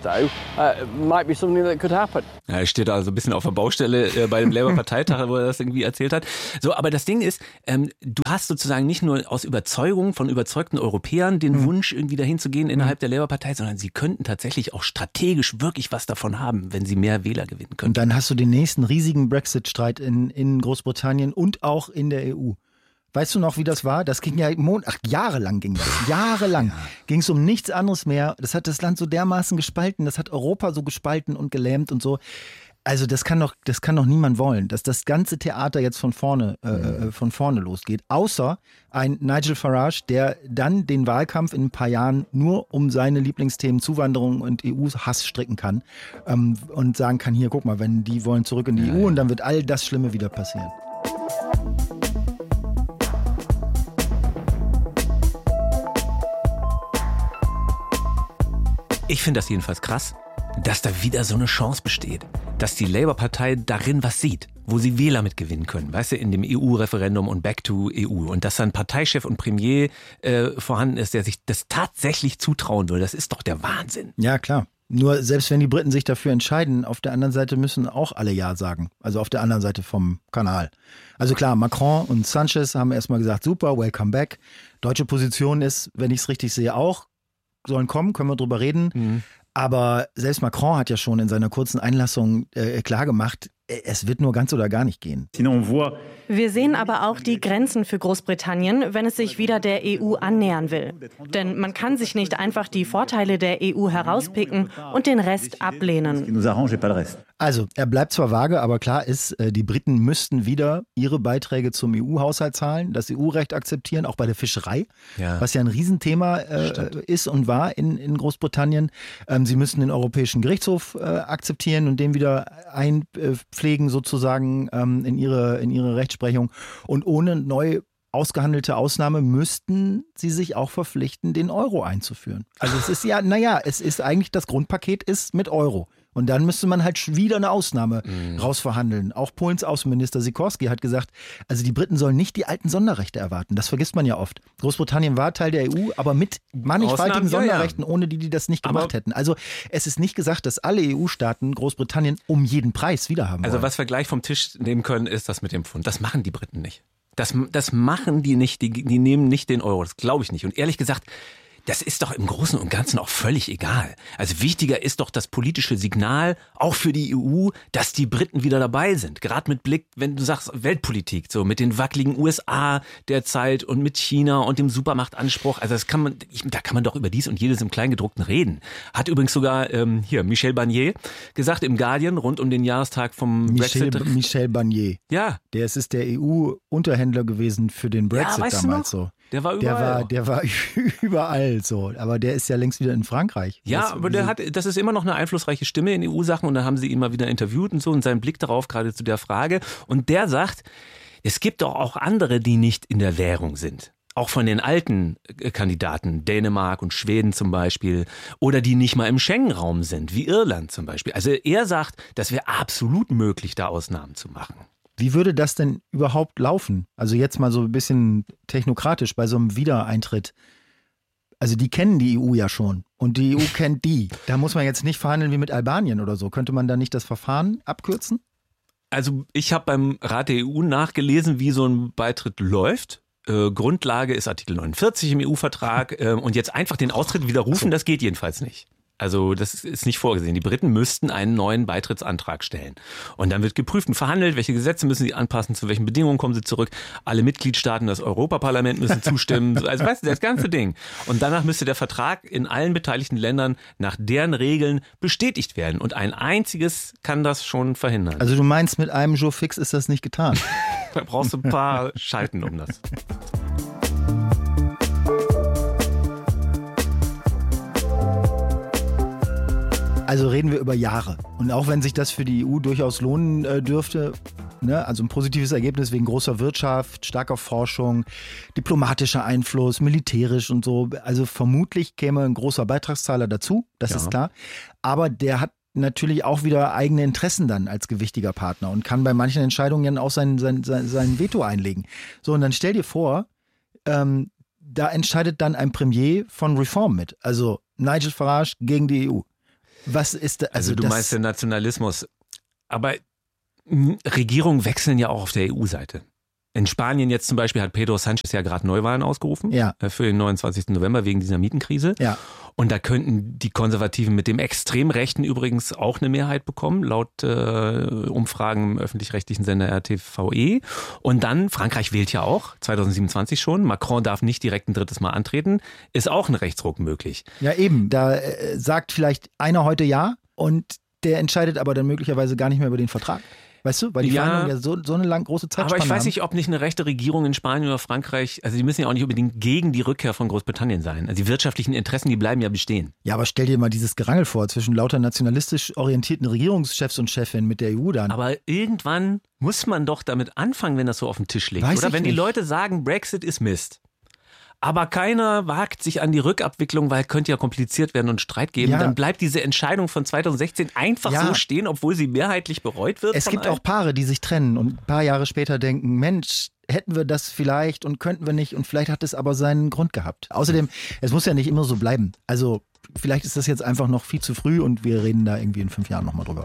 Ja, er steht also ein bisschen auf der Baustelle bei dem Labour-Parteitag, wo er das irgendwie erzählt hat. So, aber das Ding ist, du hast sozusagen nicht nur aus Überzeugung von überzeugten Europäern den Wunsch, irgendwie dahin zu gehen innerhalb der Labour-Partei, sondern sie könnten tatsächlich auch strategisch wirklich was davon haben, wenn sie mehr Wähler gewinnen können. Und dann hast du den nächsten riesigen Brexit-Streit in Großbritannien und auch in der EU. Weißt du noch, wie das war? Das ging ja jahrelang ging das. Jahrelang ging es um nichts anderes mehr. Das hat das Land so dermaßen gespalten, das hat Europa so gespalten und gelähmt und so. Also das kann doch niemand wollen, dass das ganze Theater jetzt von vorne losgeht. Außer ein Nigel Farage, der dann den Wahlkampf in ein paar Jahren nur um seine Lieblingsthemen Zuwanderung und EU-Hass stricken kann und sagen kann, hier, guck mal, wenn die wollen zurück in die EU und dann wird all das Schlimme wieder passieren. Ich finde das jedenfalls krass, dass da wieder so eine Chance besteht, dass die Labour-Partei darin was sieht, wo sie Wähler mit gewinnen können, weißt du, in dem EU-Referendum und Back to EU. Und dass dann Parteichef und Premier vorhanden ist, der sich das tatsächlich zutrauen will, das ist doch der Wahnsinn. Ja, klar. Nur selbst wenn die Briten sich dafür entscheiden, auf der anderen Seite müssen auch alle Ja sagen. Also auf der anderen Seite vom Kanal. Also klar, Macron und Sanchez haben erstmal gesagt, super, welcome back. Deutsche Position ist, wenn ich es richtig sehe, auch, sollen kommen, können wir drüber reden. Aber selbst Macron hat ja schon in seiner kurzen Einlassung klargemacht, es wird nur ganz oder gar nicht gehen. Wir sehen aber auch die Grenzen für Großbritannien, wenn es sich wieder der EU annähern will. Denn man kann sich nicht einfach die Vorteile der EU herauspicken und den Rest ablehnen. Also, er bleibt zwar vage, aber klar ist, die Briten müssten wieder ihre Beiträge zum EU-Haushalt zahlen, das EU-Recht akzeptieren, auch bei der Fischerei, was ja ein Riesenthema ist und war in Großbritannien. Sie müssten den Europäischen Gerichtshof akzeptieren und den wieder einpflegen sozusagen in ihre Rechtsprechung. Und ohne neu ausgehandelte Ausnahme müssten sie sich auch verpflichten, den Euro einzuführen. Also es ist es ist eigentlich, das Grundpaket ist mit Euro. Und dann müsste man halt wieder eine Ausnahme rausverhandeln. Auch Polens Außenminister Sikorski hat gesagt, also die Briten sollen nicht die alten Sonderrechte erwarten. Das vergisst man ja oft. Großbritannien war Teil der EU, aber mit mannigfaltigen Sonderrechten, ohne die das nicht gemacht hätten. Also es ist nicht gesagt, dass alle EU-Staaten Großbritannien um jeden Preis wiederhaben wollen. Also was wir gleich vom Tisch nehmen können, ist das mit dem Pfund. Das machen die Briten nicht. Das machen die nicht. Die nehmen nicht den Euro. Das glaube ich nicht. Und ehrlich gesagt, das ist doch im Großen und Ganzen auch völlig egal. Also wichtiger ist doch das politische Signal, auch für die EU, dass die Briten wieder dabei sind. Gerade mit Blick, wenn du sagst Weltpolitik, so mit den wackeligen USA derzeit und mit China und dem Supermachtanspruch. Also da kann man doch über dies und jedes im Kleingedruckten reden. Hat übrigens sogar Michel Barnier gesagt im Guardian rund um den Jahrestag vom Brexit. Michel Barnier. Ja. Der ist der EU-Unterhändler gewesen für den Brexit damals so. Der war überall. Der war überall so. Aber der ist ja längst wieder in Frankreich. Ja, aber das ist immer noch eine einflussreiche Stimme in EU-Sachen und da haben sie ihn mal wieder interviewt und so und seinen Blick darauf gerade zu der Frage. Und der sagt, es gibt doch auch andere, die nicht in der Währung sind. Auch von den alten Kandidaten, Dänemark und Schweden zum Beispiel, oder die nicht mal im Schengen-Raum sind, wie Irland zum Beispiel. Also er sagt, das wäre absolut möglich, da Ausnahmen zu machen. Wie würde das denn überhaupt laufen? Also jetzt mal so ein bisschen technokratisch bei so einem Wiedereintritt. Also die kennen die EU ja schon und die EU kennt die. Da muss man jetzt nicht verhandeln wie mit Albanien oder so. Könnte man da nicht das Verfahren abkürzen? Also ich habe beim Rat der EU nachgelesen, wie so ein Beitritt läuft. Grundlage ist Artikel 49 im EU-Vertrag und jetzt einfach den Austritt widerrufen, das geht jedenfalls nicht. Also das ist nicht vorgesehen. Die Briten müssten einen neuen Beitrittsantrag stellen. Und dann wird geprüft und verhandelt, welche Gesetze müssen sie anpassen, zu welchen Bedingungen kommen sie zurück. Alle Mitgliedstaaten, das Europaparlament müssen zustimmen. Also weißt du, das ganze Ding. Und danach müsste der Vertrag in allen beteiligten Ländern nach deren Regeln bestätigt werden. Und ein einziges kann das schon verhindern. Also du meinst, mit einem Jour fix ist das nicht getan? Da brauchst du ein paar Schalten um das. Also reden wir über Jahre. Und auch wenn sich das für die EU durchaus lohnen dürfte, ne, also ein positives Ergebnis wegen großer Wirtschaft, starker Forschung, diplomatischer Einfluss, militärisch und so. Also vermutlich käme ein großer Beitragszahler dazu, das ist klar. Aber der hat natürlich auch wieder eigene Interessen dann als gewichtiger Partner und kann bei manchen Entscheidungen dann auch sein Veto einlegen. So, und dann stell dir vor, da entscheidet dann ein Premier von Reform mit. Also Nigel Farage gegen die EU. Was ist da, also du meinst den Nationalismus. Aber Regierungen wechseln ja auch auf der EU-Seite. In Spanien jetzt zum Beispiel hat Pedro Sánchez ja gerade Neuwahlen ausgerufen für den 29. November wegen dieser Mietenkrise. Ja. Und da könnten die Konservativen mit dem Extremrechten übrigens auch eine Mehrheit bekommen, laut Umfragen im öffentlich-rechtlichen Sender RTVE. Und dann, Frankreich wählt ja auch, 2027 schon, Macron darf nicht direkt ein drittes Mal antreten, ist auch ein Rechtsruck möglich. Ja eben, da sagt vielleicht einer heute ja und der entscheidet aber dann möglicherweise gar nicht mehr über den Vertrag. Weißt du, weil die Verhandlungen ja so eine lang große Zeitspanne haben. Aber ich weiß nicht, ob nicht eine rechte Regierung in Spanien oder Frankreich, also die müssen ja auch nicht unbedingt gegen die Rückkehr von Großbritannien sein. Also die wirtschaftlichen Interessen, die bleiben ja bestehen. Ja, aber stell dir mal dieses Gerangel vor zwischen lauter nationalistisch orientierten Regierungschefs und Chefinnen mit der EU dann. Aber irgendwann muss man doch damit anfangen, wenn das so auf dem Tisch liegt. Oder wenn die Leute sagen, Brexit ist Mist. Aber keiner wagt sich an die Rückabwicklung, weil könnte ja kompliziert werden und Streit geben. Dann bleibt diese Entscheidung von 2016 einfach so stehen, obwohl sie mehrheitlich bereut wird. Es gibt auch Paare, die sich trennen und ein paar Jahre später denken, Mensch, hätten wir das vielleicht und könnten wir nicht und vielleicht hat es aber seinen Grund gehabt. Außerdem, es muss ja nicht immer so bleiben. Also vielleicht ist das jetzt einfach noch viel zu früh und wir reden da irgendwie in 5 Jahren nochmal drüber.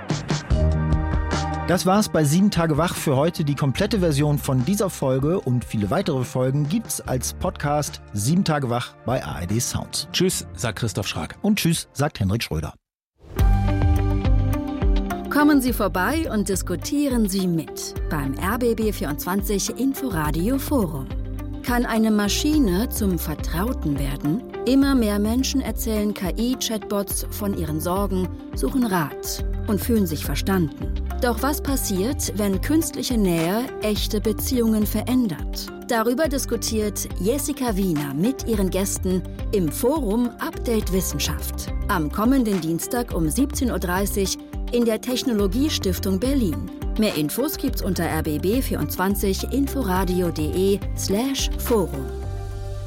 Das war's bei 7 Tage wach für heute. Die komplette Version von dieser Folge und viele weitere Folgen gibt's als Podcast 7 Tage wach bei ARD Sounds. Tschüss, sagt Christoph Schrag. Und tschüss, sagt Henrik Schröder. Kommen Sie vorbei und diskutieren Sie mit beim RBB24 Inforadio Forum. Kann eine Maschine zum Vertrauten werden? Immer mehr Menschen erzählen KI-Chatbots von ihren Sorgen, suchen Rat und fühlen sich verstanden. Doch was passiert, wenn künstliche Nähe echte Beziehungen verändert? Darüber diskutiert Jessica Wiener mit ihren Gästen im Forum Update Wissenschaft. Am kommenden Dienstag um 17.30 Uhr in der Technologiestiftung Berlin. Mehr Infos gibt's unter rbb24inforadio.de/Forum.